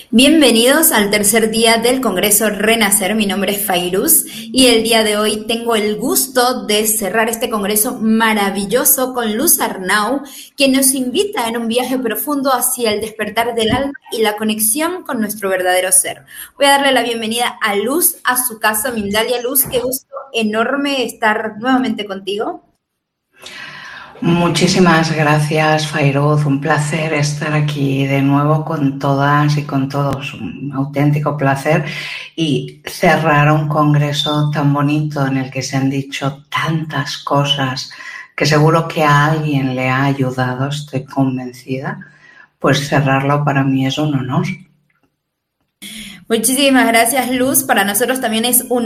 Bienvenidos al tercer día del Congreso Renacer. Mi nombre es Fairuz y el día de hoy tengo el gusto de cerrar este congreso maravilloso con Luz Arnau, quien nos invita en un viaje profundo hacia el despertar del alma y la conexión con nuestro verdadero ser. Voy a darle la bienvenida a Luz a su casa, Mindalia. Luz, qué gusto enorme estar nuevamente contigo. Muchísimas gracias, Fairuz. Un placer estar aquí de nuevo con todas y con todos. Un auténtico placer y cerrar un congreso tan bonito en el que se han dicho tantas cosas que seguro que a alguien le ha ayudado, estoy convencida. Pues cerrarlo para mí es un honor. Muchísimas gracias, Luz. Para nosotros también es un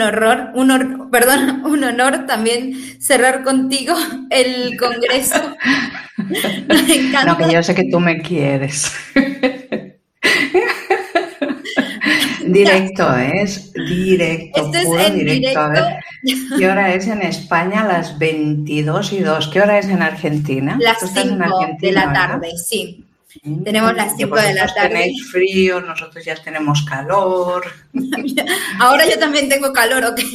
honor también cerrar contigo el congreso. Nos encanta. No, que yo sé que tú me quieres. Directo, es directo, Esto es puro en directo. A ver, ¿qué hora es en España? Las 22:02. ¿Qué hora es en Argentina? Las Tú estás 5 en Argentina, de la ¿verdad? tarde, sí. Tenemos las 5 de la tarde. Tenéis frío, nosotros ya tenemos calor. Ahora yo también tengo calor, ¿ok?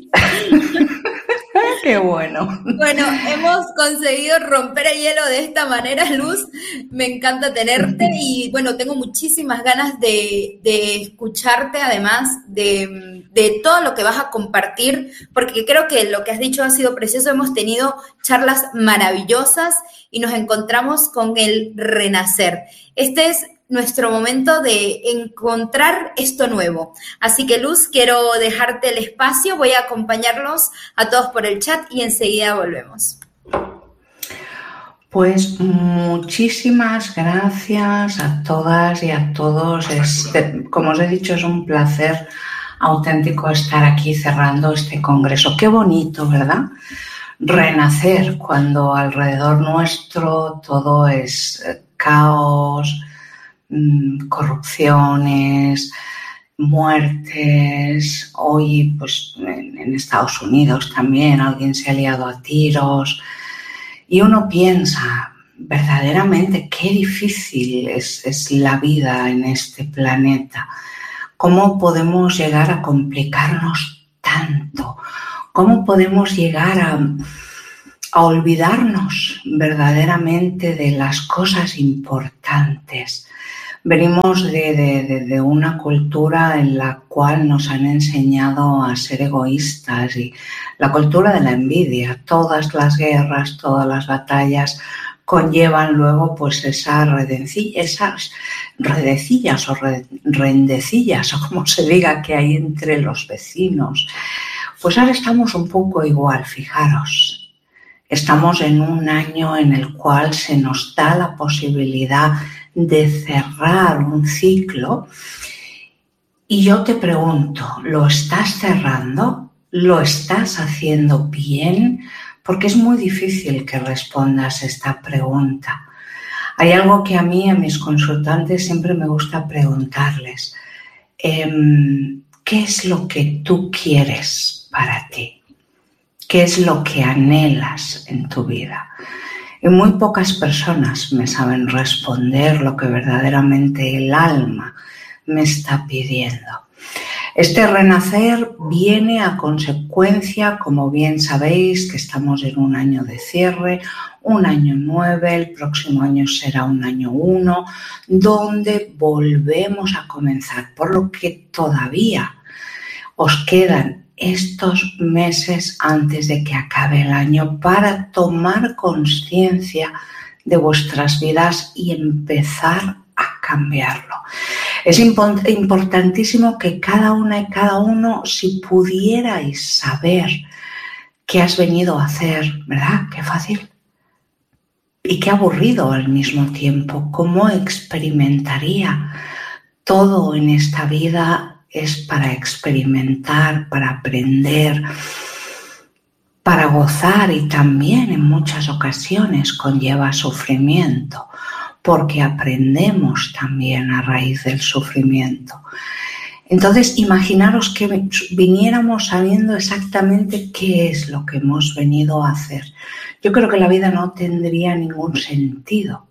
¡Qué bueno! Bueno, hemos conseguido romper el hielo de esta manera, Luz. Me encanta tenerte y bueno, tengo muchísimas ganas de escucharte, además de todo lo que vas a compartir, porque creo que lo que has dicho ha sido precioso. Hemos tenido charlas maravillosas y nos encontramos con el renacer. Este es nuestro momento de encontrar esto nuevo. Así que, Luz, quiero dejarte el espacio. Voy a acompañarlos a todos por el chat y enseguida volvemos. Pues muchísimas gracias a todas y a todos. Como os he dicho, es un placer auténtico estar aquí cerrando este congreso. Qué bonito, ¿verdad? Renacer cuando alrededor nuestro todo es caos, corrupciones, muertes. Hoy, pues en Estados Unidos también alguien se ha liado a tiros y uno piensa, verdaderamente qué difícil es la vida en este planeta. ¿Cómo podemos llegar a complicarnos tanto? ¿Cómo podemos llegar a olvidarnos verdaderamente de las cosas importantes? Venimos de una cultura en la cual nos han enseñado a ser egoístas y la cultura de la envidia. Todas las guerras, todas las batallas conllevan luego pues esas redecillas o rendecillas o como se diga que hay entre los vecinos. Pues ahora estamos un poco igual, fijaros. Estamos en un año en el cual se nos da la posibilidad de cerrar un ciclo y yo te pregunto, ¿lo estás cerrando? ¿Lo estás haciendo bien? Porque es muy difícil que respondas esta pregunta. Hay algo que a mí, a mis consultantes, siempre me gusta preguntarles. ¿Qué es lo que tú quieres para ti? ¿Qué es lo que anhelas en tu vida? Y muy pocas personas me saben responder lo que verdaderamente el alma me está pidiendo. Este renacer viene a consecuencia, como bien sabéis, que estamos en un año de cierre, un año 9, el próximo año será un año 1, donde volvemos a comenzar, por lo que todavía os quedan estos meses antes de que acabe el año para tomar conciencia de vuestras vidas y empezar a cambiarlo. Es importantísimo que cada una y cada uno, si pudierais saber qué has venido a hacer, ¿verdad? Qué fácil y qué aburrido al mismo tiempo. ¿Cómo experimentaría? Todo en esta vida es para experimentar, para aprender, para gozar y también en muchas ocasiones conlleva sufrimiento, porque aprendemos también a raíz del sufrimiento. Entonces, imaginaros que viniéramos sabiendo exactamente qué es lo que hemos venido a hacer. Yo creo que la vida no tendría ningún sentido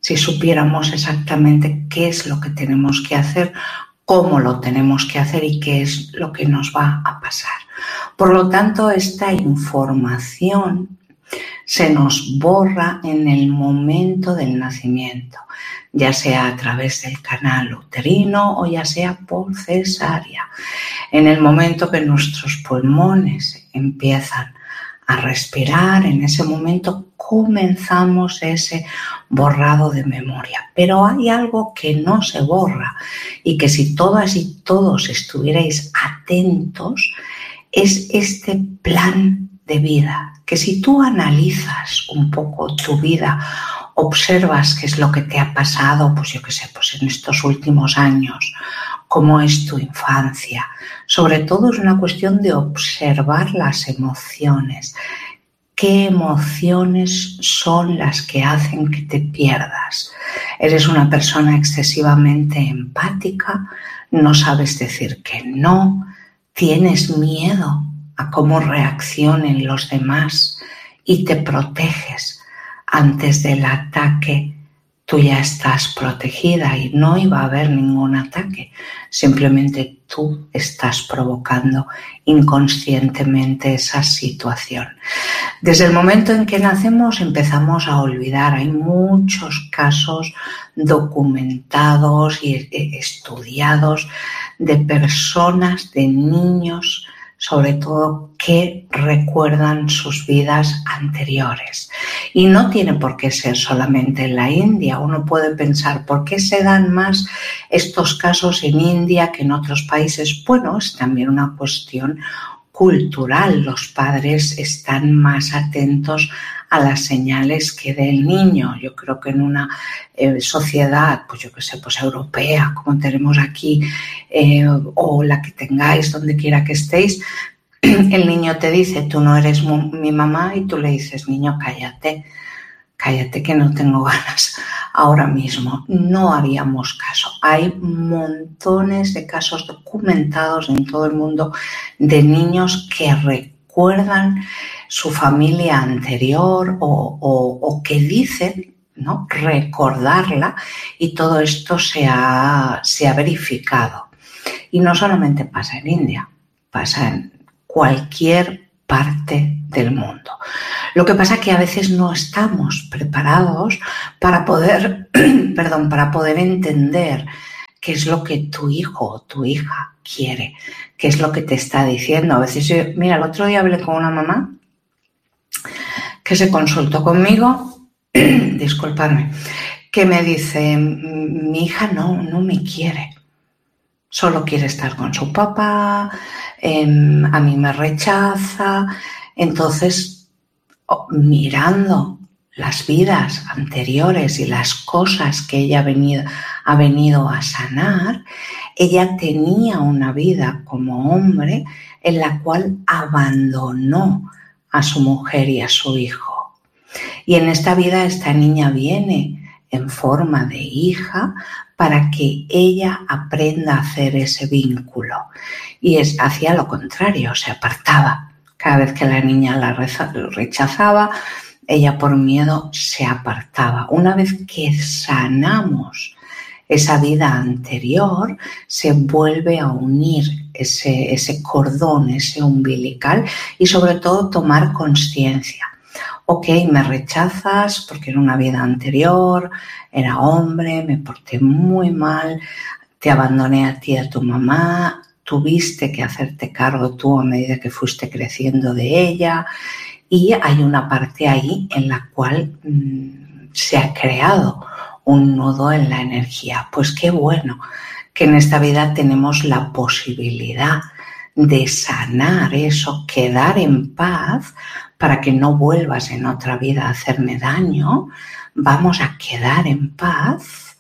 si supiéramos exactamente qué es lo que tenemos que hacer, cómo lo tenemos que hacer y qué es lo que nos va a pasar. Por lo tanto, esta información se nos borra en el momento del nacimiento, ya sea a través del canal uterino o ya sea por cesárea. En el momento que nuestros pulmones empiezan a respirar, en ese momento comenzamos ese borrado de memoria. Pero hay algo que no se borra y que si todas y todos estuvierais atentos, es este plan de vida, que si tú analizas un poco tu vida, observas qué es lo que te ha pasado, pues yo qué sé, pues en estos últimos años, cómo es tu infancia. Sobre todo es una cuestión de observar las emociones. ¿Qué emociones son las que hacen que te pierdas? ¿Eres una persona excesivamente empática? ¿No sabes decir que no? ¿Tienes miedo a cómo reaccionen los demás y te proteges? Antes del ataque tú ya estás protegida y no iba a haber ningún ataque. Simplemente tú estás provocando inconscientemente esa situación. Desde el momento en que nacemos empezamos a olvidar. Hay muchos casos documentados y estudiados de personas, de niños, sobre todo, que recuerdan sus vidas anteriores. Y no tiene por qué ser solamente en la India. Uno puede pensar, ¿por qué se dan más estos casos en India que en otros países? Bueno, es también una cuestión cultural. Los padres están más atentos a las señales que dé el niño. Yo creo que en una sociedad, pues yo qué sé, pues europea, como tenemos aquí, o la que tengáis, donde quiera que estéis, el niño te dice, tú no eres mi mamá, y tú le dices, niño, cállate que no tengo ganas ahora mismo. No haríamos caso. Hay montones de casos documentados en todo el mundo de niños que recuerdan su familia anterior o que dicen, ¿no?, recordarla, y todo esto se ha verificado. Y no solamente pasa en India, pasa en cualquier parte del mundo. Lo que pasa es que a veces no estamos preparados para poder, para poder entender qué es lo que tu hijo o tu hija quiere, qué es lo que te está diciendo. A veces, mira, el otro día hablé con una mamá que se consultó conmigo, disculpadme, que me dice, mi hija no me quiere, solo quiere estar con su papá, a mí me rechaza. Entonces, mirando las vidas anteriores y las cosas que ella ha venido a sanar, ella tenía una vida como hombre en la cual abandonó a su mujer y a su hijo. Y en esta vida esta niña viene en forma de hija para que ella aprenda a hacer ese vínculo. Y hacía lo contrario, se apartaba. Cada vez que la niña la rechazaba, ella por miedo se apartaba. Una vez que sanamos esa vida anterior, se vuelve a unir ese cordón, ese umbilical, y sobre todo tomar conciencia. Ok, me rechazas porque en una vida anterior era hombre, me porté muy mal, te abandoné a ti y a tu mamá, tuviste que hacerte cargo tú a medida que fuiste creciendo de ella, y hay una parte ahí en la cual se ha creado un nudo en la energía. Pues qué bueno que en esta vida tenemos la posibilidad de sanar eso, quedar en paz para que no vuelvas en otra vida a hacerme daño. Vamos a quedar en paz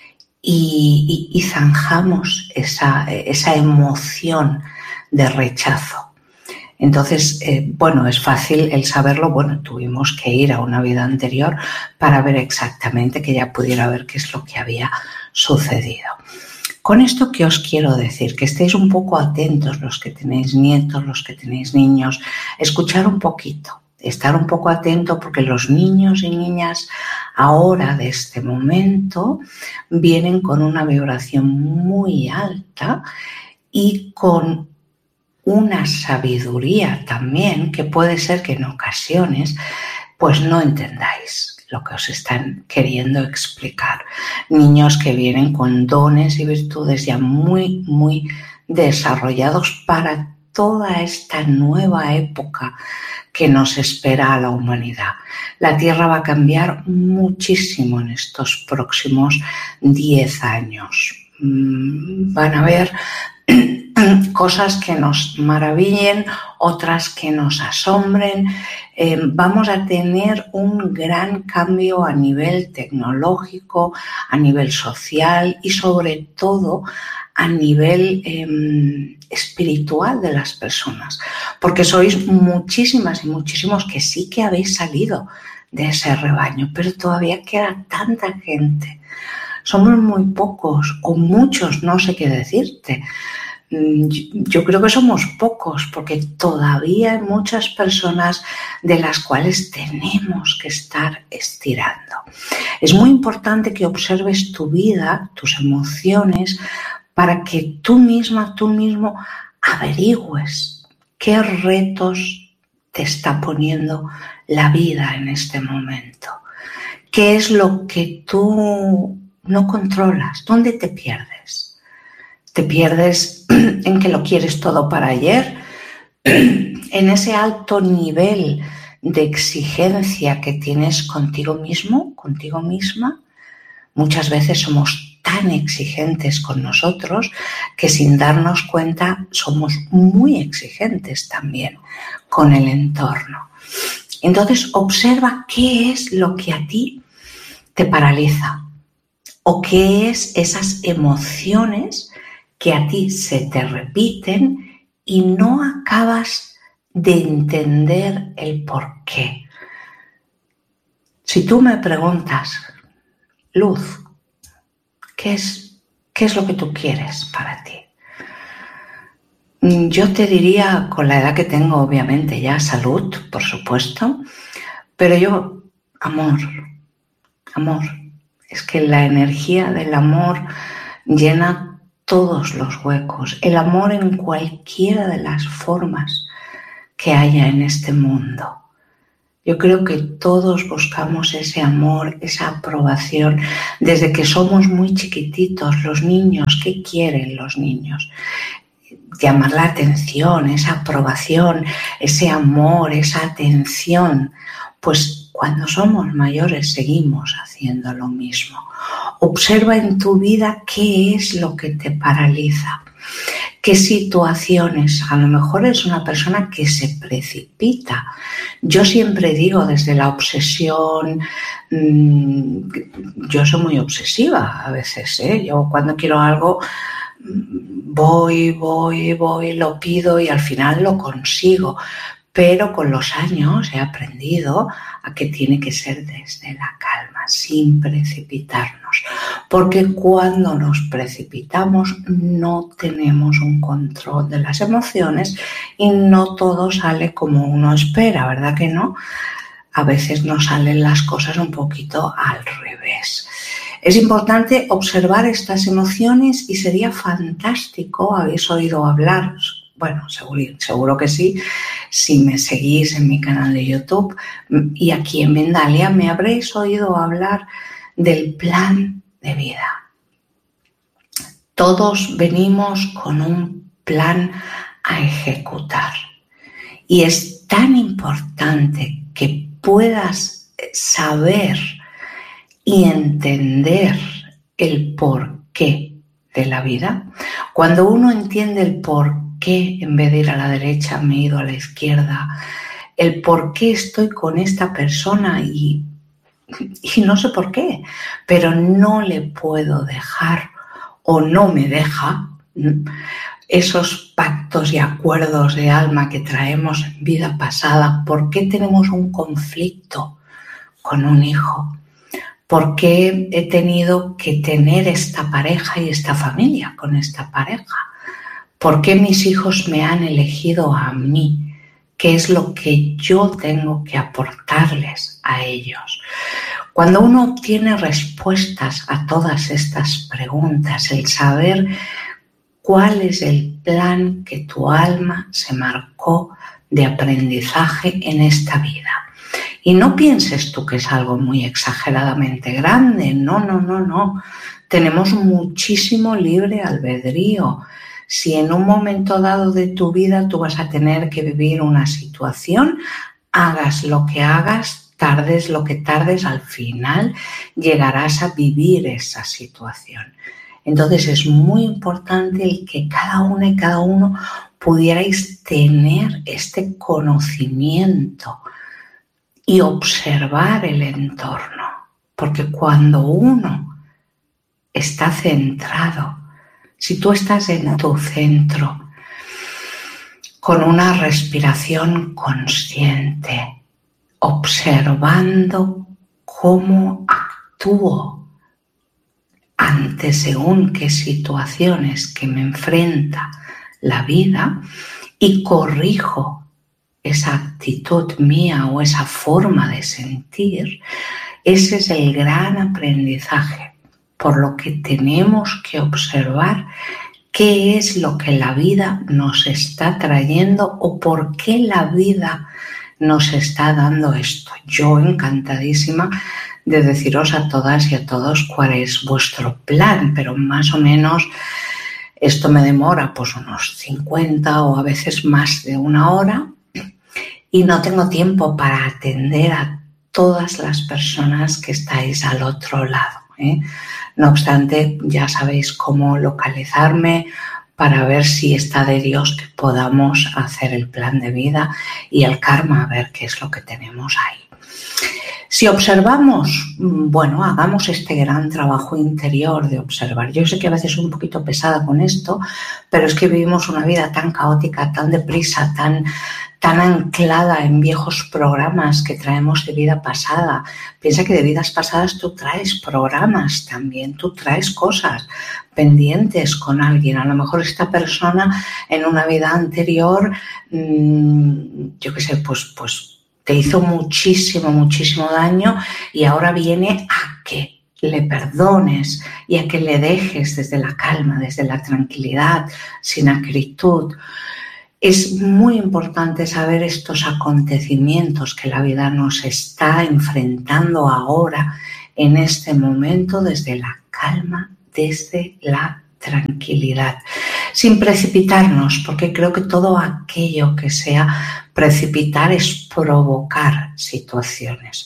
y zanjamos esa emoción de rechazo. Entonces, es fácil el saberlo. Tuvimos que ir a una vida anterior para ver exactamente, que ella pudiera ver qué es lo que había sucedido. Con esto, ¿qué os quiero decir? Que estéis un poco atentos, los que tenéis nietos, los que tenéis niños, escuchar un poquito estar un poco atento porque los niños y niñas ahora de este momento vienen con una vibración muy alta y con una sabiduría también que puede ser que en ocasiones pues no entendáis lo que os están queriendo explicar. Niños que vienen con dones y virtudes ya muy, muy desarrollados para toda esta nueva época que nos espera a la humanidad. La Tierra va a cambiar muchísimo en estos próximos 10 años. Van a haber cosas que nos maravillen, otras que nos asombren. Vamos a tener un gran cambio a nivel tecnológico, a nivel social y sobre todo a nivel espiritual de las personas, porque sois muchísimas y muchísimos que sí que habéis salido de ese rebaño, pero todavía queda tanta gente. Somos muy pocos o muchos, no sé qué decirte. Yo creo que somos pocos porque todavía hay muchas personas de las cuales tenemos que estar estirando. Es muy importante que observes tu vida, tus emociones, para que tú misma, tú mismo averigües qué retos te está poniendo la vida en este momento. ¿Qué es lo que tú no controlas? ¿Dónde te pierdes? ¿Te pierdes en que lo quieres todo para ayer? ¿En ese alto nivel de exigencia que tienes contigo mismo, contigo misma? Muchas veces somos tan exigentes con nosotros que sin darnos cuenta somos muy exigentes también con el entorno. Entonces observa qué es lo que a ti te paraliza o qué es esas emociones que a ti se te repiten y no acabas de entender el por qué. Si tú me preguntas, Luz, ¿qué es lo que tú quieres para ti? Yo te diría, con la edad que tengo, obviamente ya salud, por supuesto, pero yo, amor. Es que la energía del amor llena todos los huecos. El amor en cualquiera de las formas que haya en este mundo. Yo creo que todos buscamos ese amor, esa aprobación, desde que somos muy chiquititos. Los niños, ¿qué quieren los niños? Llamar la atención, esa aprobación, ese amor, esa atención. Pues cuando somos mayores seguimos haciendo lo mismo. Observa en tu vida qué es lo que te paraliza. ¿Qué situaciones? A lo mejor es una persona que se precipita. Yo siempre digo desde la obsesión, yo soy muy obsesiva a veces, Yo cuando quiero algo voy, lo pido y al final lo consigo. Pero con los años he aprendido a que tiene que ser desde la calma, sin precipitarnos. Porque cuando nos precipitamos no tenemos un control de las emociones y no todo sale como uno espera, ¿verdad que no? A veces nos salen las cosas un poquito al revés. Es importante observar estas emociones y sería fantástico, habéis oído hablar, bueno, seguro que sí, si me seguís en mi canal de YouTube y aquí en Mindalia me habréis oído hablar del plan de vida. Todos venimos con un plan a ejecutar y es tan importante que puedas saber y entender el porqué de la vida. Cuando uno entiende el porqué, en vez de ir a la derecha me he ido a la izquierda, el por qué estoy con esta persona y no sé por qué, pero no le puedo dejar o no me deja esos pactos y acuerdos de alma que traemos en vida pasada. ¿Por qué tenemos un conflicto con un hijo? ¿Por qué he tenido que tener esta pareja y esta familia con esta pareja? ¿Por qué mis hijos me han elegido a mí? qué es lo que yo tengo que aportarles a ellos. Cuando uno obtiene respuestas a todas estas preguntas, el saber cuál es el plan que tu alma se marcó de aprendizaje en esta vida. Y no pienses tú que es algo muy exageradamente grande, no. Tenemos muchísimo libre albedrío. Si en un momento dado de tu vida tú vas a tener que vivir una situación, hagas lo que hagas, tardes lo que tardes, al final llegarás a vivir esa situación. Entonces es muy importante el que cada una y cada uno pudierais tener este conocimiento y observar el entorno, porque cuando uno está centrado, si tú estás en tu centro, con una respiración consciente, observando cómo actúo ante según qué situaciones que me enfrenta la vida y corrijo esa actitud mía o esa forma de sentir, ese es el gran aprendizaje, por lo que tenemos que observar qué es lo que la vida nos está trayendo o por qué la vida nos está dando esto. Yo encantadísima de deciros a todas y a todos cuál es vuestro plan, pero más o menos esto me demora pues unos 50 o a veces más de una hora y no tengo tiempo para atender a todas las personas que estáis al otro lado, ¿eh? No obstante, ya sabéis cómo localizarme para ver si está de Dios que podamos hacer el plan de vida y el karma, a ver qué es lo que tenemos ahí. Si observamos, bueno, hagamos este gran trabajo interior de observar. Yo sé que a veces soy un poquito pesada con esto, pero es que vivimos una vida tan caótica, tan deprisa, tan anclada en viejos programas que traemos de vida pasada. Piensa que de vidas pasadas tú traes programas también, tú traes cosas pendientes con alguien. A lo mejor esta persona en una vida anterior, yo qué sé, pues te hizo muchísimo daño y ahora viene a que le perdones y a que le dejes desde la calma, desde la tranquilidad, sin acritud. Es muy importante saber estos acontecimientos que la vida nos está enfrentando ahora, en este momento, desde la calma, desde la tranquilidad, sin precipitarnos, porque creo que todo aquello que sea precipitar es provocar situaciones.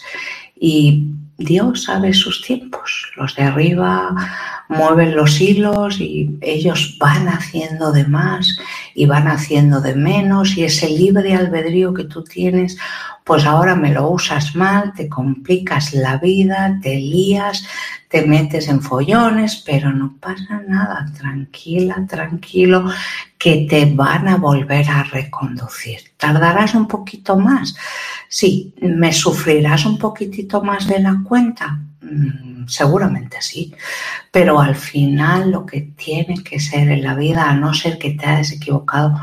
Y Dios sabe sus tiempos, los de arriba mueven los hilos y ellos van haciendo de más y van haciendo de menos, y ese libre albedrío que tú tienes, pues ahora me lo usas mal, te complicas la vida, te lías, te metes en follones, pero no pasa nada, tranquila, tranquilo, que te van a volver a reconducir. ¿Tardarás un poquito más? Sí. ¿Me sufrirás un poquitito más de la cuenta? Seguramente sí, pero al final lo que tiene que ser en la vida, a no ser que te hayas equivocado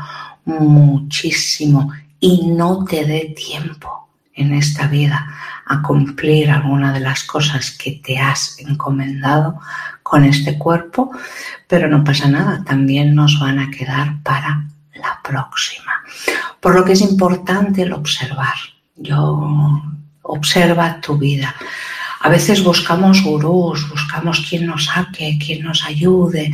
muchísimo y no te dé tiempo en esta vida a cumplir alguna de las cosas que te has encomendado con este cuerpo, pero no pasa nada, también nos van a quedar para la próxima. Por lo que es importante el observar. Observa tu vida. A veces buscamos gurús, buscamos quien nos saque, quien nos ayude.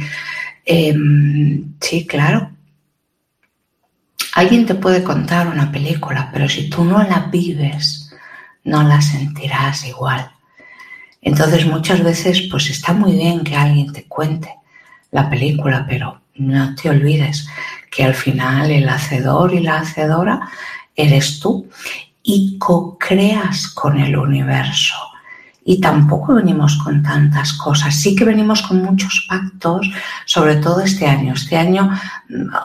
Sí, claro. Alguien te puede contar una película, pero si tú no la vives, no la sentirás igual. Entonces muchas veces pues está muy bien que alguien te cuente la película, pero no te olvides que al final el hacedor y la hacedora eres tú y co-creas con el universo. Y tampoco venimos con tantas cosas, sí que venimos con muchos pactos, sobre todo este año. Este año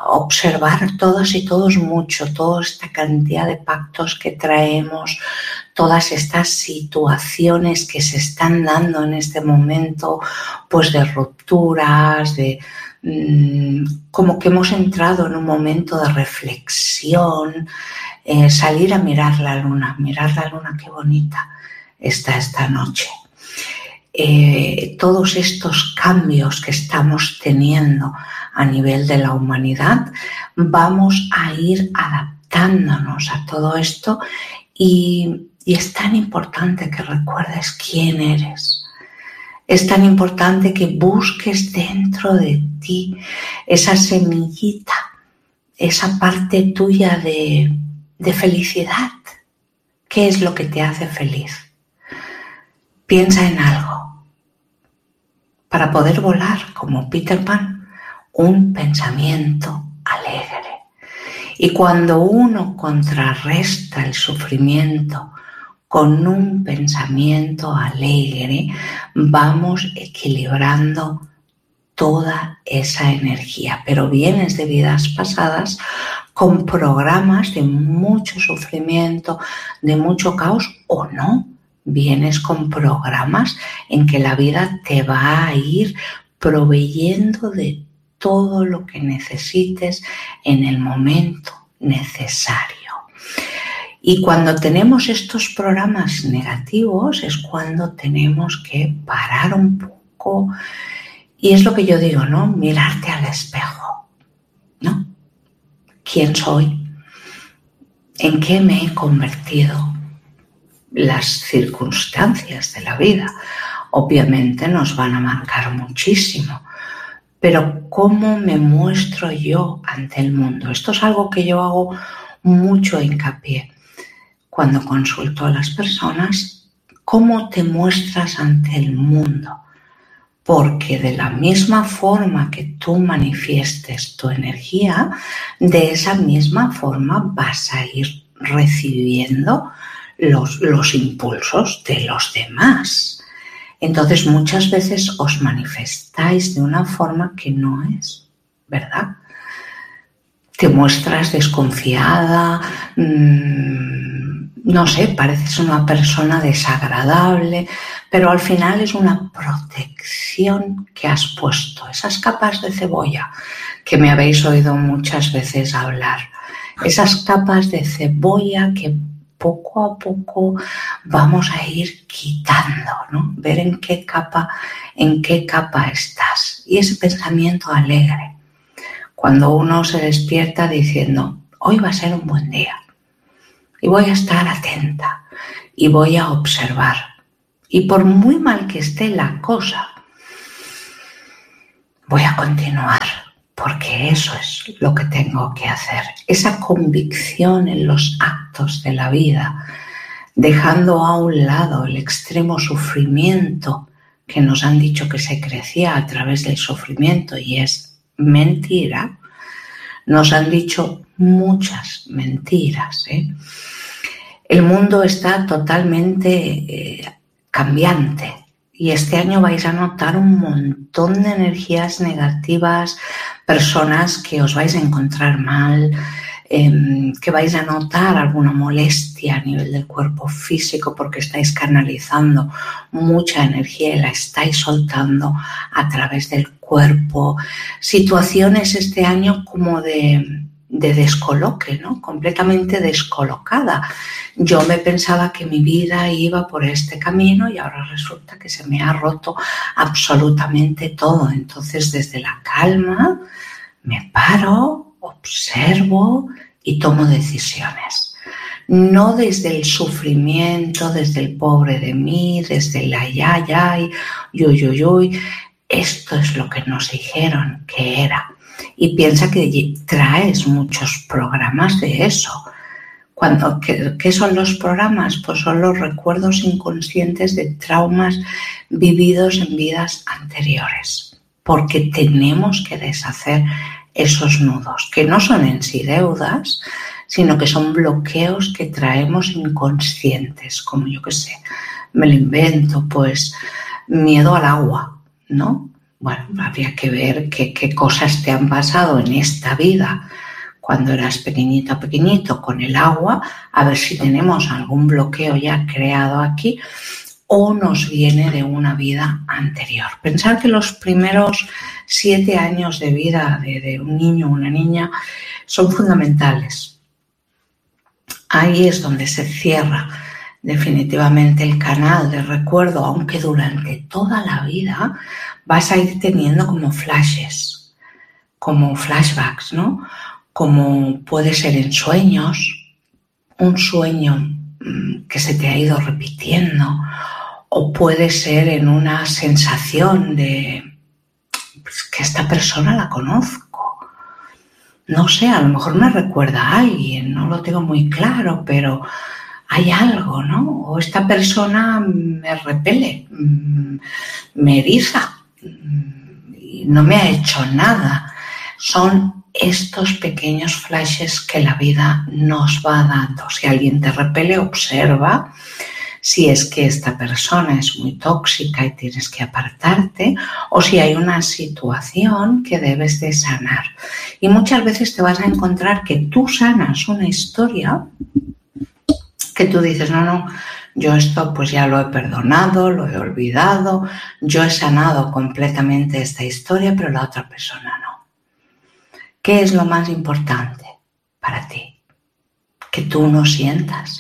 observar todas y todos mucho, toda esta cantidad de pactos que traemos, todas estas situaciones que se están dando en este momento, pues de rupturas, de como que hemos entrado en un momento de reflexión, salir a mirar la luna, qué bonita está esta noche. Todos estos cambios que estamos teniendo a nivel de la humanidad, vamos a ir adaptándonos a todo esto y es tan importante que recuerdes quién eres. Es tan importante que busques dentro de ti esa semillita, esa parte tuya de felicidad. ¿Qué es lo que te hace feliz? Piensa en algo. Para poder volar como Peter Pan, un pensamiento alegre. Y cuando uno contrarresta el sufrimiento con un pensamiento alegre, vamos equilibrando toda esa energía. Pero vienes de vidas pasadas con programas de mucho sufrimiento, de mucho caos, o no. Vienes con programas en que la vida te va a ir proveyendo de todo lo que necesites en el momento necesario. Y cuando tenemos estos programas negativos es cuando tenemos que parar un poco. Y es lo que yo digo, ¿no? Mirarte al espejo, ¿no? ¿Quién soy? ¿En qué me he convertido? Las circunstancias de la vida obviamente nos van a marcar muchísimo, pero ¿cómo me muestro yo ante el mundo? Esto es algo que yo hago mucho hincapié cuando consulto a las personas. ¿Cómo te muestras ante el mundo? Porque de la misma forma que tú manifiestes tu energía, de esa misma forma vas a ir recibiendo los impulsos de los demás. Entonces muchas veces os manifestáis de una forma que no es, ¿verdad? Te muestras desconfiada, no sé, pareces una persona desagradable, pero al final es una protección que has puesto. Esas capas de cebolla que me habéis oído muchas veces hablar, esas capas de cebolla que poco a poco vamos a ir quitando, ¿no? Ver en qué capa estás. Y ese pensamiento alegre, cuando uno se despierta diciendo, hoy va a ser un buen día, y voy a estar atenta, y voy a observar. Y por muy mal que esté la cosa, voy a continuar, porque eso es lo que tengo que hacer. Esa convicción en los actos de la vida, dejando a un lado el extremo sufrimiento que nos han dicho que se crecía a través del sufrimiento y es mentira. Nos han dicho muchas mentiras, ¿eh? El mundo está totalmente cambiante. Y este año vais a notar un montón de energías negativas, personas que os vais a encontrar mal, que vais a notar alguna molestia a nivel del cuerpo físico porque estáis canalizando mucha energía y la estáis soltando a través del cuerpo. Situaciones este año como de descoloque, ¿no? Completamente descolocada. Yo me pensaba que mi vida iba por este camino y ahora resulta que se me ha roto absolutamente todo. Entonces, desde la calma, me paro, observo y tomo decisiones. No desde el sufrimiento, desde el pobre de mí, desde el ay, ay, ay, uy, uy, uy. Esto es lo que nos dijeron que era. Y piensa que traes muchos programas de eso. ¿Qué son los programas? Pues son los recuerdos inconscientes de traumas vividos en vidas anteriores. Porque tenemos que deshacer esos nudos, que no son en sí deudas, sino que son bloqueos que traemos inconscientes, como yo qué sé, me lo invento, pues miedo al agua, ¿no? Bueno, habría que ver qué cosas te han pasado en esta vida cuando eras pequeñito, pequeñito, con el agua, a ver si tenemos algún bloqueo ya creado aquí o nos viene de una vida anterior. Pensar que los primeros 7 años de vida de un niño o una niña son fundamentales. Ahí es donde se cierra definitivamente el canal de recuerdo, aunque durante toda la vida vas a ir teniendo como flashes, como flashbacks, ¿no? Como puede ser en sueños, un sueño que se te ha ido repitiendo, o puede ser en una sensación de que esta persona la conozco. No sé, a lo mejor me recuerda a alguien, no lo tengo muy claro, pero hay algo, ¿no? O esta persona me repele, me eriza y no me ha hecho nada. Son estos pequeños flashes que la vida nos va dando. Si alguien te repele, observa si es que esta persona es muy tóxica y tienes que apartarte, o si hay una situación que debes de sanar. Y muchas veces te vas a encontrar que tú sanas una historia que tú dices, no, yo esto pues ya lo he perdonado, lo he olvidado, yo he sanado completamente esta historia, pero la otra persona no. ¿Qué es lo más importante para ti? Que tú no sientas.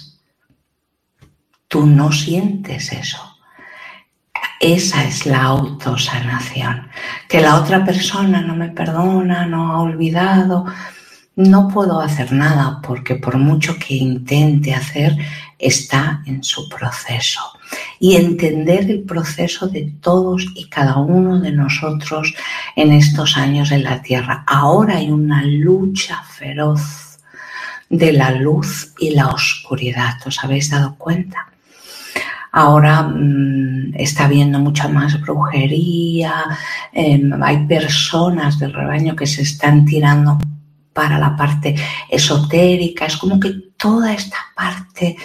Tú no sientes eso. Esa es la autosanación. Que la otra persona no me perdona, no ha olvidado, no puedo hacer nada porque por mucho que intente hacer, está en su proceso. Y entender el proceso de todos y cada uno de nosotros en estos años en la Tierra. Ahora hay una lucha feroz de la luz y la oscuridad. ¿Os habéis dado cuenta? Ahora está habiendo mucha más brujería, hay personas del rebaño que se están tirando para la parte esotérica. Es como que toda esta parte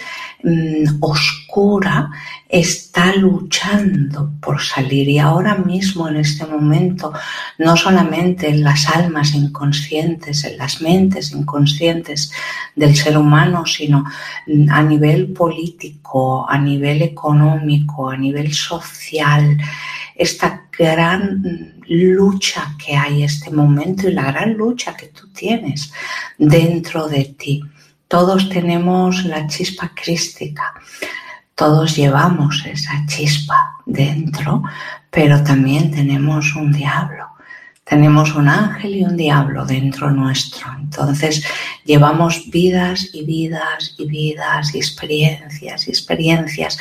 oscura está luchando por salir, y ahora mismo en este momento no solamente en las almas inconscientes, en las mentes inconscientes del ser humano, sino a nivel político, a nivel económico, a nivel social, esta gran lucha que hay en este momento y la gran lucha que tú tienes dentro de ti. Todos tenemos la chispa crística, todos llevamos esa chispa dentro, pero también tenemos un diablo. Tenemos un ángel y un diablo dentro nuestro. Entonces llevamos vidas y vidas y vidas y experiencias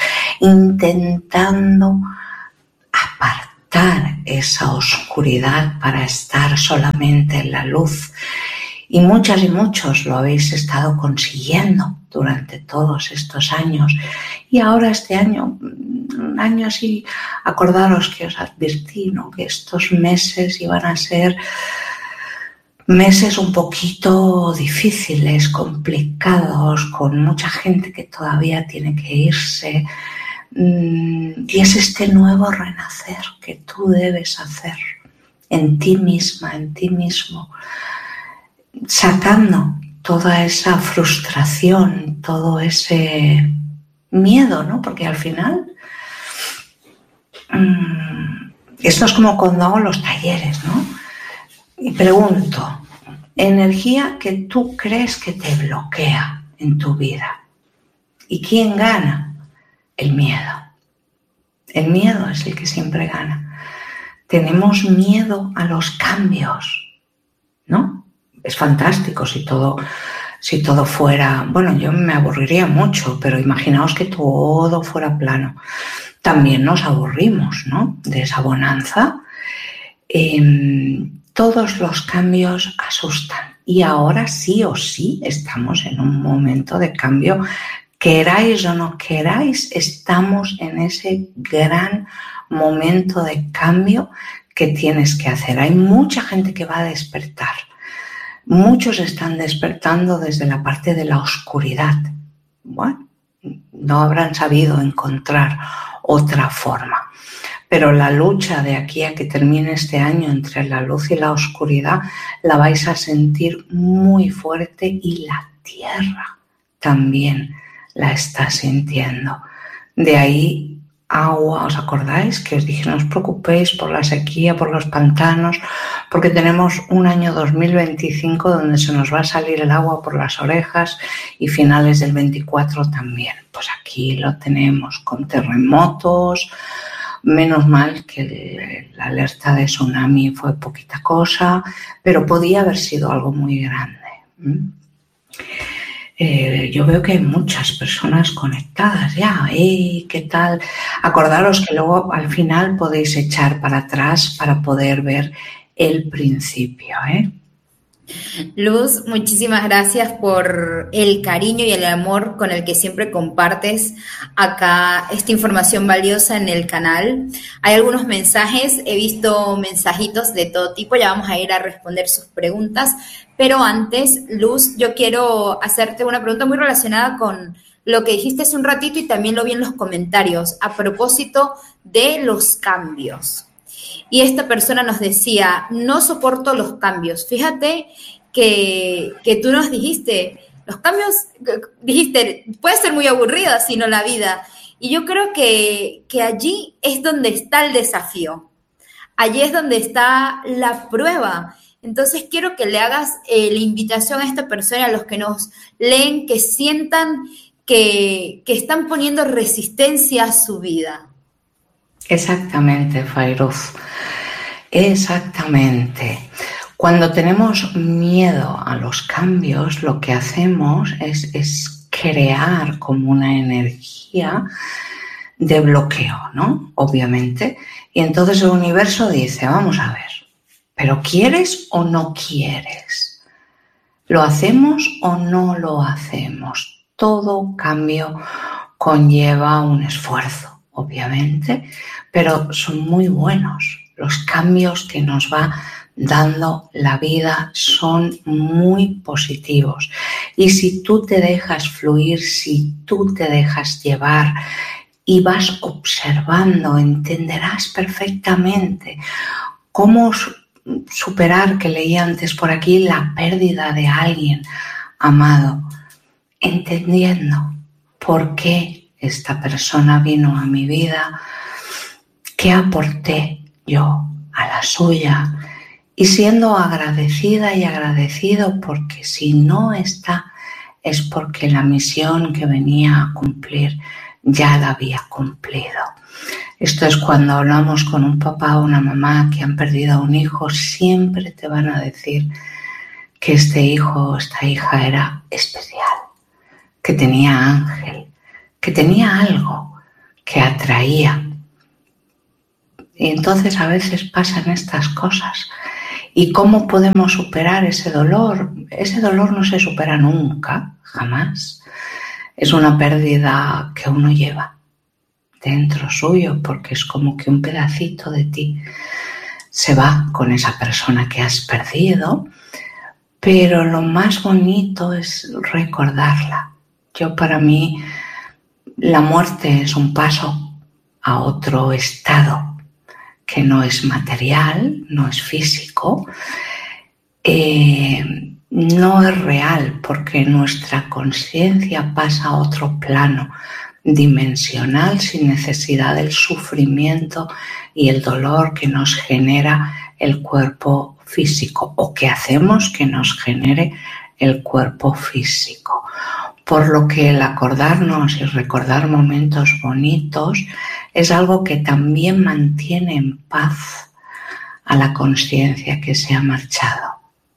intentando apartar esa oscuridad para estar solamente en la luz. Y muchas y muchos lo habéis estado consiguiendo durante todos estos años. Y ahora este año, un año así, acordaros que os advertí, ¿no?, que estos meses iban a ser meses un poquito difíciles, complicados, con mucha gente que todavía tiene que irse. Y es este nuevo renacer que tú debes hacer en ti misma, en ti mismo, sacando toda esa frustración, todo ese miedo, ¿no? Porque al final esto es como cuando hago los talleres, ¿no? Y pregunto, energía que tú crees que te bloquea en tu vida. ¿Y quién gana? El miedo. El miedo es el que siempre gana. Tenemos miedo a los cambios, ¿no? Es fantástico si todo fuera... Bueno, yo me aburriría mucho, pero imaginaos que todo fuera plano. También nos aburrimos, ¿no?, de esa bonanza. Todos los cambios asustan. Y ahora sí o sí estamos en un momento de cambio. Queráis o no queráis, estamos en ese gran momento de cambio que tienes que hacer. Hay mucha gente que va a despertar. Muchos están despertando desde la parte de la oscuridad. Bueno, no habrán sabido encontrar otra forma. pero la lucha de aquí a que termine este año entre la luz y la oscuridad la vais a sentir muy fuerte y la Tierra también la está sintiendo. De ahí agua, ¿os acordáis? Que os dije no os preocupéis por la sequía, por los pantanos, porque tenemos un año 2025 donde se nos va a salir el agua por las orejas y finales del 24 también. Pues aquí lo tenemos con terremotos, menos mal que la alerta de tsunami fue poquita cosa, pero podía haber sido algo muy grande. Yo veo que hay muchas personas conectadas ya. ¿Qué tal? Acordaros que luego al final podéis echar para atrás para poder ver el principio, Luz, muchísimas gracias por el cariño y el amor con el que siempre compartes acá esta información valiosa en el canal. Hay algunos mensajes, he visto mensajitos de todo tipo, ya vamos a ir a responder sus preguntas, pero antes, Luz, yo quiero hacerte una pregunta muy relacionada con lo que dijiste hace un ratito y también lo vi en los comentarios a propósito de los cambios. Y esta persona nos decía, no soporto los cambios. Fíjate que tú nos dijiste, los cambios, dijiste, puede ser muy aburrida, sino la vida. Y yo creo que allí es donde está el desafío. Allí es donde está la prueba. Entonces quiero que le hagas la invitación a esta persona, a los que nos leen, que sientan que están poniendo resistencia a su vida. Exactamente, Fairuz. Exactamente. Cuando tenemos miedo a los cambios, lo que hacemos es crear como una energía de bloqueo, ¿no? Obviamente. Y entonces el universo dice, vamos a ver, ¿pero quieres o no quieres? ¿Lo hacemos o no lo hacemos? Todo cambio conlleva un esfuerzo, obviamente, pero son muy buenos. Los cambios que nos va dando la vida son muy positivos. Y si tú te dejas fluir, si tú te dejas llevar y vas observando, entenderás perfectamente cómo superar, que leí antes por aquí, la pérdida de alguien amado, entendiendo por qué esta persona vino a mi vida, qué aporté yo a la suya, y siendo agradecida y agradecido, porque si no está es porque la misión que venía a cumplir ya la había cumplido. Esto es cuando hablamos con un papá o una mamá que han perdido a un hijo, siempre te van a decir que este hijo o esta hija era especial, que tenía ángel, que tenía algo que atraía. Y entonces a veces pasan estas cosas. ¿Y cómo podemos superar ese dolor? Ese dolor no se supera nunca, jamás. Es una pérdida que uno lleva dentro suyo, porque es como que un pedacito de ti se va con esa persona que has perdido, pero lo más bonito es recordarla. Para mí, la muerte es un paso a otro estado que no es material, no es físico, no es real, porque nuestra conciencia pasa a otro plano dimensional sin necesidad del sufrimiento y el dolor que nos genera el cuerpo físico, o que hacemos que nos genere el cuerpo físico. Por lo que el acordarnos y recordar momentos bonitos es algo que también mantiene en paz a la conciencia que se ha marchado.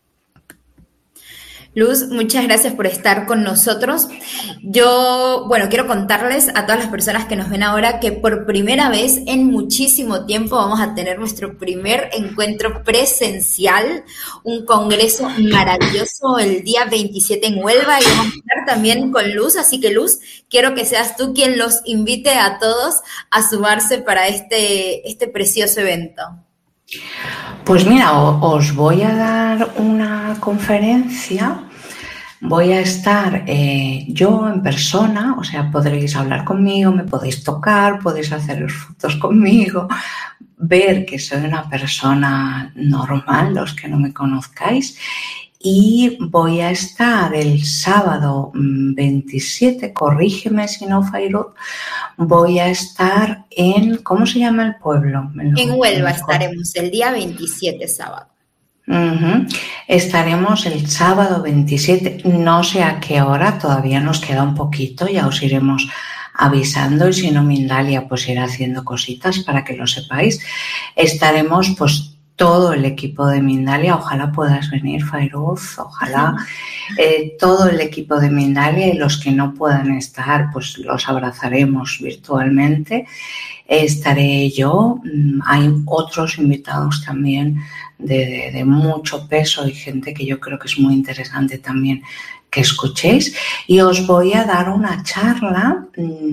Luz, muchas gracias por estar con nosotros. Yo, quiero contarles a todas las personas que nos ven ahora que por primera vez en muchísimo tiempo vamos a tener nuestro primer encuentro presencial, un congreso maravilloso el día 27 en Huelva, y vamos a estar también con Luz, así que Luz, quiero que seas tú quien los invite a todos a sumarse para este precioso evento. Pues mira, os voy a dar una conferencia Voy a estar yo en persona, o sea, podréis hablar conmigo, me podéis tocar, podéis hacer fotos conmigo, ver que soy una persona normal, los que no me conozcáis. Y voy a estar el sábado 27, corrígeme si no, Fairuz, voy a estar en, ¿cómo se llama el pueblo? En Huelva estaremos el día 27, sábado. Estaremos el sábado 27, no sé a qué hora, todavía nos queda un poquito, ya os iremos avisando y si no, Mindalia pues irá haciendo cositas para que lo sepáis. Estaremos pues todo el equipo de Mindalia, ojalá puedas venir, Fairuz, ojalá todo el equipo de Mindalia, y los que no puedan estar pues los abrazaremos virtualmente. Estaré yo, hay otros invitados también de mucho peso y gente que yo creo que es muy interesante también que escuchéis, y os voy a dar una charla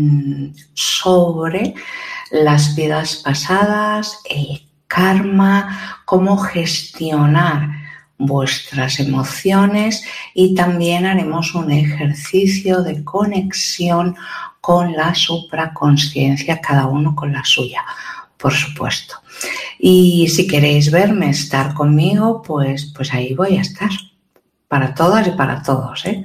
sobre las vidas pasadas, el karma, cómo gestionar vuestras emociones, y también haremos un ejercicio de conexión con la supraconsciencia, cada uno con la suya, por supuesto. Y si queréis verme, estar conmigo, pues ahí voy a estar, para todas y para todos, ¿eh?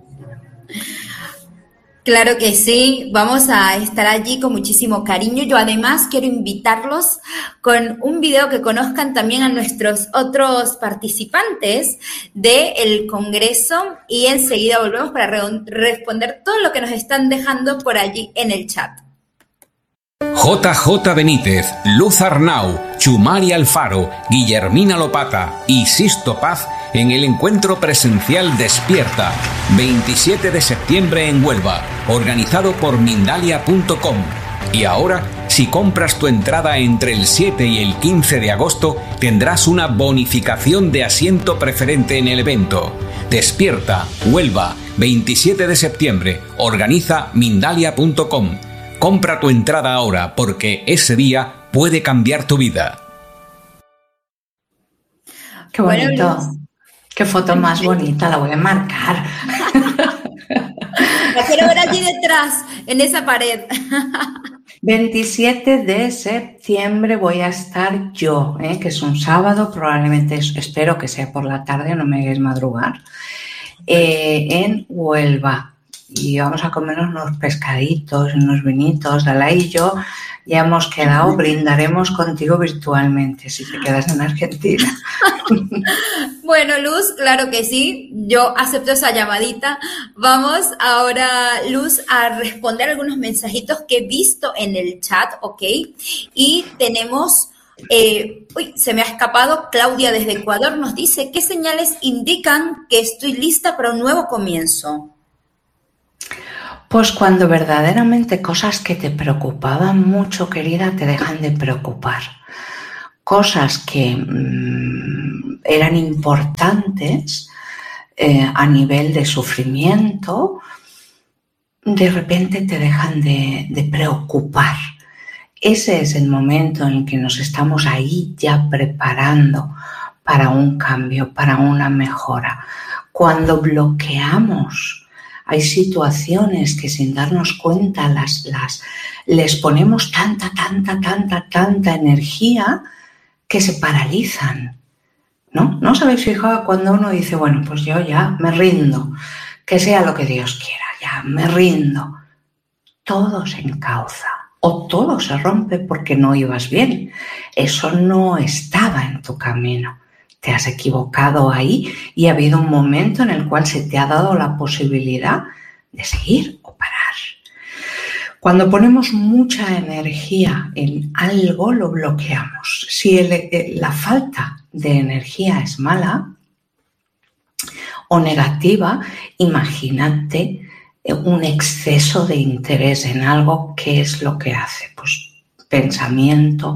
Claro que sí, vamos a estar allí con muchísimo cariño. Yo además quiero invitarlos con un video que conozcan también a nuestros otros participantes del Congreso, y enseguida volvemos para responder todo lo que nos están dejando por allí en el chat. JJ Benítez, Luz Arnau, Chumari Alfaro, Guillermina Lopata y Sisto Paz en el encuentro presencial Despierta, 27 de septiembre en Huelva, organizado por Mindalia.com. Y ahora, si compras tu entrada entre el 7 y el 15 de agosto, tendrás una bonificación de asiento preferente en el evento. Despierta, Huelva, 27 de septiembre, organiza Mindalia.com. Compra tu entrada ahora, porque ese día puede cambiar tu vida. Qué bonito. Bueno, qué foto más bonita, la voy a marcar. La quiero ver allí detrás, en esa pared. 27 de septiembre voy a estar yo, que es un sábado, probablemente espero que sea por la tarde, no me hagáis madrugar, en Huelva. Y vamos a comernos unos pescaditos, unos vinitos. Dalai y yo ya hemos quedado, brindaremos contigo virtualmente si te quedas en Argentina. Bueno, Luz, claro que sí, yo acepto esa llamadita. Vamos ahora, Luz, a responder algunos mensajitos que he visto en el chat, ¿ok? Y tenemos... se me ha escapado. Claudia desde Ecuador nos dice: ¿qué señales indican que estoy lista para un nuevo comienzo? Pues cuando verdaderamente cosas que te preocupaban mucho, querida, te dejan de preocupar. Cosas que eran importantes a nivel de sufrimiento, de repente te dejan de preocupar. Ese es el momento en el que nos estamos ahí ya preparando para un cambio, para una mejora. Cuando bloqueamos, hay situaciones que sin darnos cuenta les ponemos tanta energía que se paralizan, ¿no? ¿No os habéis fijado cuando uno dice, bueno, pues yo ya me rindo, que sea lo que Dios quiera, ya me rindo? Todo se encauza o todo se rompe porque no ibas bien. Eso no estaba en tu camino. Te has equivocado ahí y ha habido un momento en el cual se te ha dado la posibilidad de seguir o parar. Cuando ponemos mucha energía en algo, lo bloqueamos. Si la falta de energía es mala o negativa, imagínate un exceso de interés en algo. ¿Qué es lo que hace? Pues pensamiento.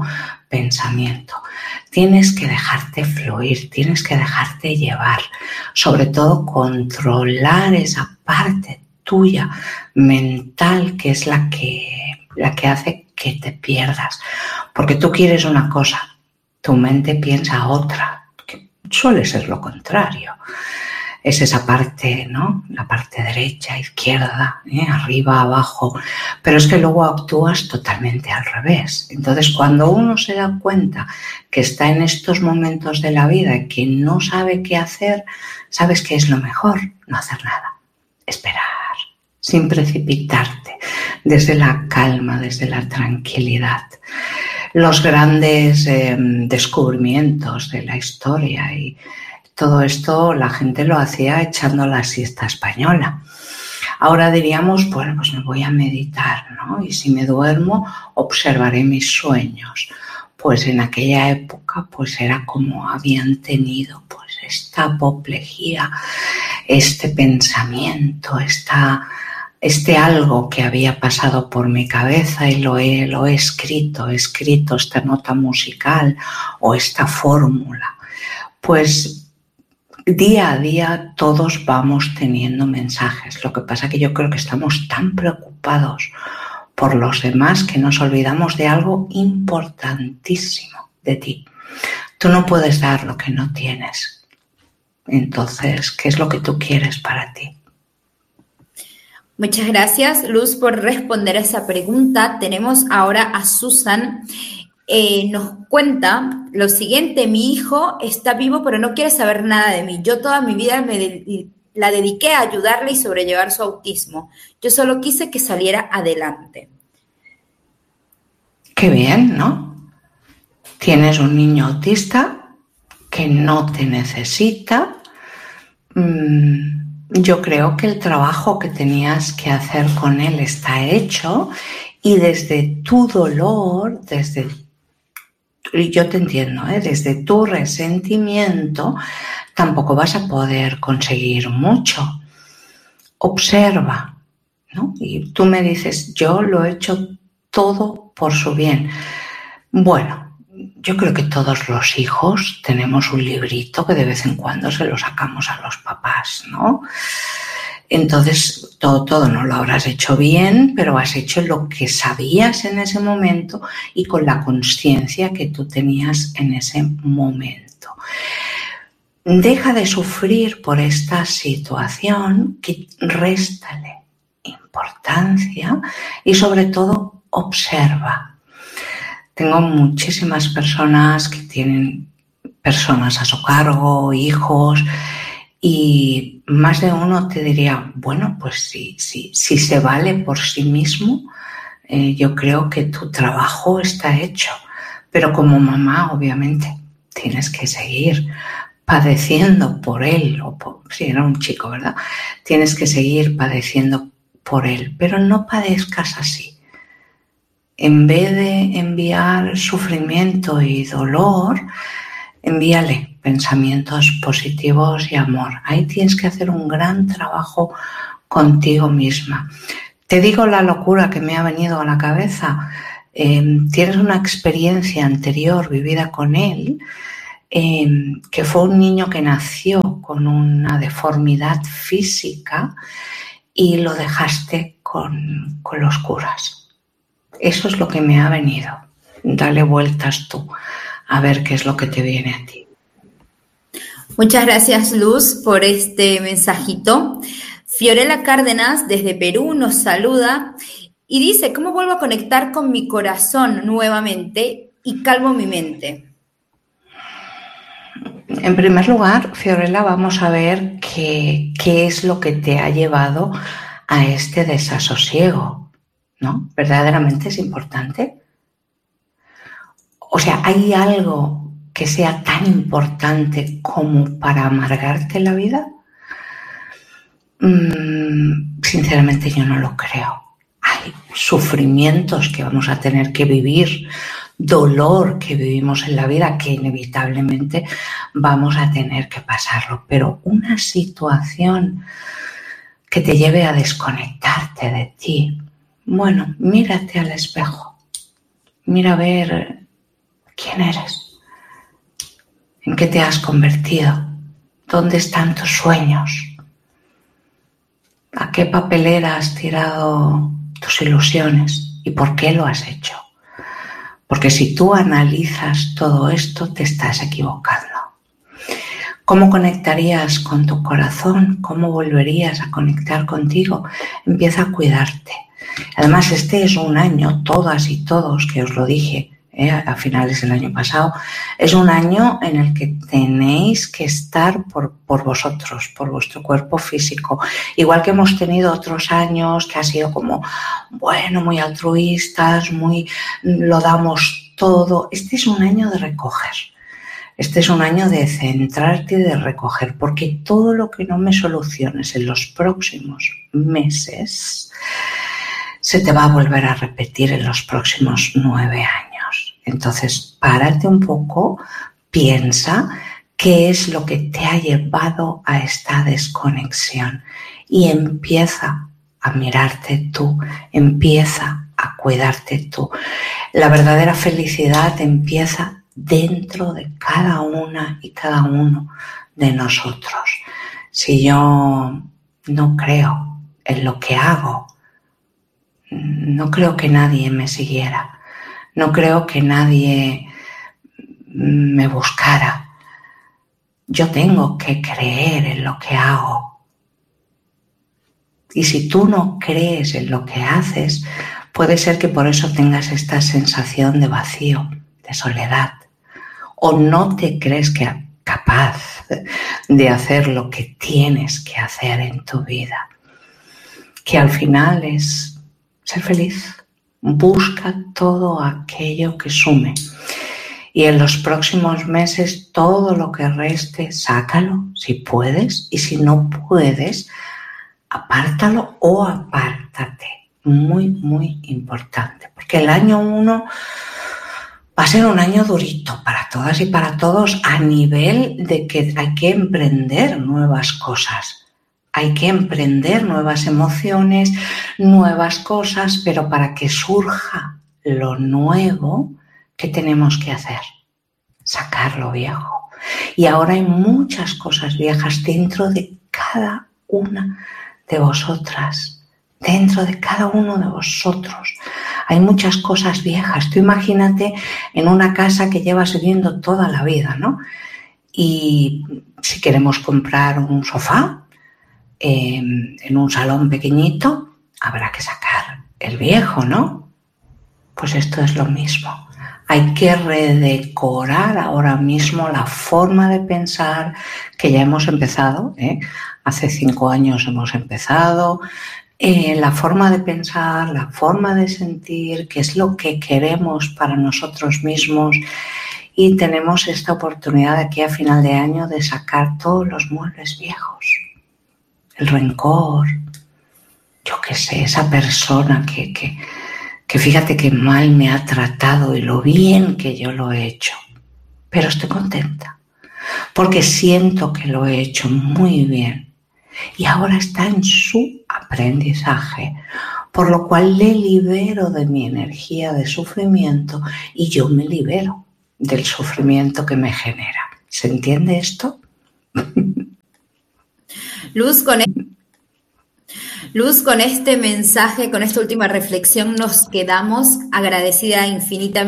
Tienes que dejarte fluir, tienes que dejarte llevar, sobre todo controlar esa parte tuya mental, que es la que hace que te pierdas, porque tú quieres una cosa, tu mente piensa otra, que suele ser lo contrario. es esa parte, ¿no? La parte derecha, izquierda, arriba, abajo, pero es que luego actúas totalmente al revés. Entonces, cuando uno se da cuenta que está en estos momentos de la vida y que no sabe qué hacer, ¿sabes qué es lo mejor? No hacer nada, esperar, sin precipitarte, desde la calma, desde la tranquilidad. Los grandes descubrimientos de la historia y todo esto la gente lo hacía echando la siesta española. Ahora diríamos, bueno, pues me voy a meditar, ¿no? Y si me duermo, observaré mis sueños. Pues en aquella época, pues era como habían tenido, pues esta apoplejía, este pensamiento, este algo que había pasado por mi cabeza y lo he escrito esta nota musical o esta fórmula. Pues día a día todos vamos teniendo mensajes. Lo que pasa es que yo creo que estamos tan preocupados por los demás que nos olvidamos de algo importantísimo de ti. Tú no puedes dar lo que no tienes. Entonces, ¿qué es lo que tú quieres para ti? Muchas gracias, Luz, por responder a esa pregunta. Tenemos ahora a Susan. Nos cuenta lo siguiente: mi hijo está vivo pero no quiere saber nada de mí. Yo toda mi vida la dediqué a ayudarle y sobrellevar su autismo. Yo solo quise que saliera adelante. Qué bien, ¿no? Tienes un niño autista que no te necesita. Yo creo que el trabajo que tenías que hacer con él está hecho y desde tu dolor, y yo te entiendo, desde tu resentimiento tampoco vas a poder conseguir mucho. Observa, ¿no? Y tú me dices, yo lo he hecho todo por su bien. Bueno, yo creo que todos los hijos tenemos un librito que de vez en cuando se lo sacamos a los papás, ¿no? Entonces, todo no lo habrás hecho bien, pero has hecho lo que sabías en ese momento y con la conciencia que tú tenías en ese momento. Deja de sufrir por esta situación, que réstale importancia y sobre todo observa. Tengo muchísimas personas que tienen personas a su cargo, hijos, y más de uno te diría, bueno, pues si se vale por sí mismo, yo creo que tu trabajo está hecho. Pero como mamá, obviamente, tienes que seguir padeciendo por él, si era un chico, ¿verdad? Tienes que seguir padeciendo por él, pero no padezcas así. En vez de enviar sufrimiento y dolor, envíale pensamientos positivos y amor. Ahí tienes que hacer un gran trabajo contigo misma. Te digo la locura que me ha venido a la cabeza. Tienes una experiencia anterior vivida con él, que fue un niño que nació con una deformidad física y lo dejaste con los curas. Eso es lo que me ha venido. Dale vueltas tú a ver qué es lo que te viene a ti. Muchas gracias, Luz, por este mensajito. Fiorella Cárdenas, desde Perú, nos saluda y dice: ¿cómo vuelvo a conectar con mi corazón nuevamente y calmo mi mente? En primer lugar, Fiorella, vamos a ver qué es lo que te ha llevado a este desasosiego, ¿no? ¿Verdaderamente es importante? O sea, ¿hay algo que sea tan importante como para amargarte la vida? Sinceramente yo no lo creo. Hay sufrimientos que vamos a tener que vivir, dolor que vivimos en la vida que inevitablemente vamos a tener que pasarlo, pero una situación que te lleve a desconectarte de ti, bueno, mírate al espejo, mira a ver quién eres. ¿En qué te has convertido? ¿Dónde están tus sueños? ¿A qué papelera has tirado tus ilusiones? ¿Y por qué lo has hecho? Porque si tú analizas todo esto, te estás equivocando. ¿Cómo conectarías con tu corazón? ¿Cómo volverías a conectar contigo? Empieza a cuidarte. Además, este es un año, todas y todos, que os lo dije a finales del año pasado, es un año en el que tenéis que estar por vosotros, por vuestro cuerpo físico. Igual que hemos tenido otros años que ha sido como, bueno, muy altruistas, lo damos todo. Este es un año de recoger. Este es un año de centrarte y de recoger, porque todo lo que no me soluciones en los próximos meses se te va a volver a repetir en los próximos 9 años. Entonces, párate un poco, piensa qué es lo que te ha llevado a esta desconexión y empieza a mirarte tú, empieza a cuidarte tú. La verdadera felicidad empieza dentro de cada una y cada uno de nosotros. Si yo no creo en lo que hago, no creo que nadie me siguiera, no creo que nadie me buscara. Yo tengo que creer en lo que hago. Y si tú no crees en lo que haces, puede ser que por eso tengas esta sensación de vacío, de soledad. O no te crees capaz de hacer lo que tienes que hacer en tu vida. Que al final es ser feliz. Busca todo aquello que sume. Y en los próximos meses, todo lo que reste, sácalo si puedes. Y si no puedes, apártalo o apártate. Muy, muy importante. Porque el año 1 va a ser un año durito para todas y para todos, a nivel de que hay que emprender nuevas cosas. Hay que emprender nuevas emociones, nuevas cosas, pero para que surja lo nuevo, ¿qué tenemos que hacer? Sacar lo viejo. Y ahora hay muchas cosas viejas dentro de cada una de vosotras, dentro de cada uno de vosotros. Hay muchas cosas viejas. Tú imagínate en una casa que llevas viviendo toda la vida, ¿no? Y si queremos comprar un sofá, en un salón pequeñito, habrá que sacar el viejo, ¿no? Pues esto es lo mismo. Hay que redecorar ahora mismo la forma de pensar que ya hemos empezado, Hace 5 años hemos empezado, la forma de pensar, la forma de sentir, qué es lo que queremos para nosotros mismos. Y tenemos esta oportunidad aquí a final de año de sacar todos los muebles viejos. El rencor, yo qué sé, esa persona que fíjate que mal me ha tratado y lo bien que yo lo he hecho. Pero estoy contenta porque siento que lo he hecho muy bien y ahora está en su aprendizaje, por lo cual le libero de mi energía de sufrimiento y yo me libero del sufrimiento que me genera. ¿Se entiende esto? Luz, con este mensaje, con esta última reflexión, nos quedamos agradecida infinitamente.